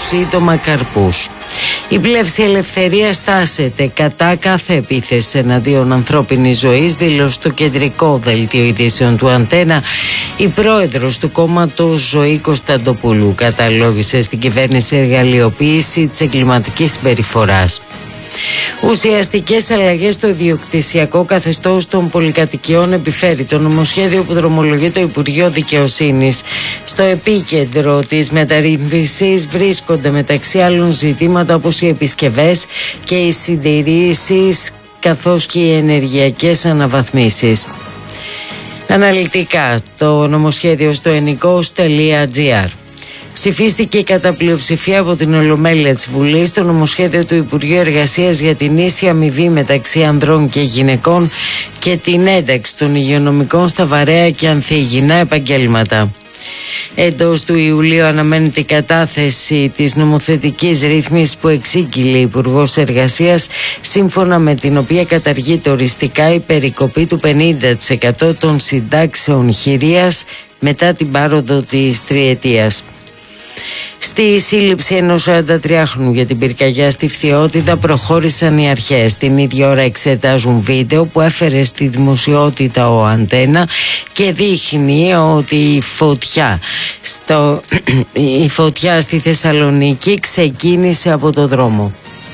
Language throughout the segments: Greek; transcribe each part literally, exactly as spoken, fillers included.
σύντομα καρπούς. Η πλεύση ελευθερία τάσεται κατά κάθε επίθεση εναντίον ανθρώπινης ζωής, δήλωσε το κεντρικό δελτίο ειδήσεων του Αντένα η πρόεδρος του κόμματος Ζωή Κωνσταντοπούλου. Καταλόγησε στην κυβέρνηση εργαλειοποίηση της εγκληματικής συμπεριφοράς. Ουσιαστικές αλλαγές στο ιδιοκτησιακό καθεστώς των πολυκατοικιών επιφέρει το νομοσχέδιο που δρομολογεί το Υπουργείο Δικαιοσύνης. Στο επίκεντρο της μεταρρύθμισης βρίσκονται μεταξύ άλλων ζητήματα όπως οι επισκευές και οι συντηρήσεις καθώς και οι ενεργειακές αναβαθμίσεις. Αναλυτικά το νομοσχέδιο στο ενικός τελεία τζι άρ. Ψηφίστηκε κατά πλειοψηφία από την Ολομέλεια της Βουλής το νομοσχέδιο του Υπουργείου Εργασίας για την ίση αμοιβή μεταξύ ανδρών και γυναικών και την ένταξη των υγειονομικών στα βαρέα και ανθυγιεινά επαγγέλματα. Εντός του Ιουλίου αναμένεται η κατάθεση της νομοθετικής ρύθμισης που εξήγηλε η Υπουργός Εργασίας, σύμφωνα με την οποία καταργείται οριστικά η περικοπή του πενήντα τοις εκατό των συντάξεων χειρίας μετά την πάροδο της τριετίας. Στη σύλληψη ενός σαραντατριάχρονου για την πυρκαγιά στη Φθιώτιδα προχώρησαν οι αρχές. Την ίδια ώρα εξετάζουν βίντεο που έφερε στη δημοσιότητα ο Αντένα και δείχνει ότι η φωτιά, στο, η φωτιά στη Θεσσαλονίκη ξεκίνησε από το δρόμο.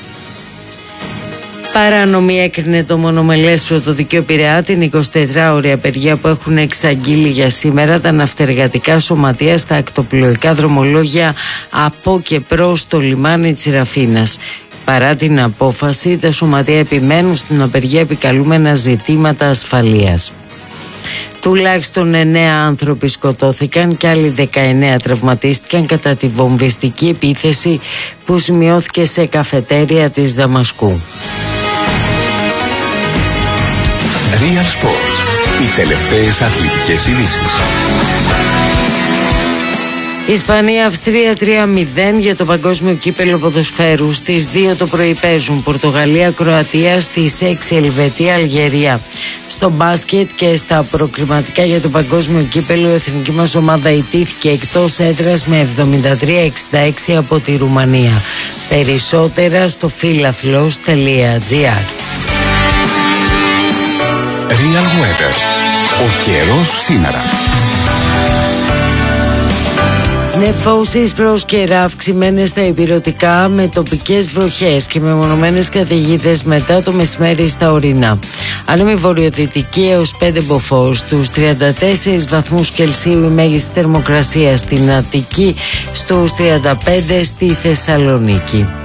Παράνομη έκρινε το μονομελές πρωτοδικείο Πειραιά την εικοσιτετράωρη απεργία που έχουν εξαγγείλει για σήμερα τα ναυτεργατικά σωματεία στα ακτοπλοϊκά δρομολόγια από και προς το λιμάνι της Ραφίνας. Παρά την απόφαση, τα σωματεία επιμένουν στην απεργία επικαλούμενα ζητήματα ασφαλείας. Τουλάχιστον εννέα άνθρωποι σκοτώθηκαν και άλλοι δεκαεννέα τραυματίστηκαν κατά τη βομβιστική επίθεση που σημειώθηκε σε καφετέρια της Δαμασκού. Real Sports. Οι τελευταίες αθλητικές ειδήσεις. Ισπανία-Αυστρία τρία μηδέν για το παγκόσμιο κύπελλο ποδοσφαίρου. Στις δύο το πρωί παίζουν Πορτογαλία-Κροατία, στις έξι Ελβετία-Αλγερία. Στο μπάσκετ και στα προκριματικά για το παγκόσμιο κύπελλο η εθνική μας ομάδα ιτήθηκε εκτός έδρας με εβδομήντα τρία εξήντα έξι από τη Ρουμανία. Περισσότερα στο φίλαθλος τελεία τζι άρ. Real Weather. Ο καιρός σήμερα. Νεφώσεις προς καιρά αυξημένες στα ηπειρωτικά με τοπικές βροχές και μεμονωμένες καταιγίδες μετά το μεσημέρι στα ορεινά. Άνεμη βορειοδυτική έως πέντε μποφόρ, στους τριάντα τέσσερις βαθμούς Κελσίου η μέγιστη θερμοκρασία στην Αττική, στους τριάντα πέντε στη Θεσσαλονίκη.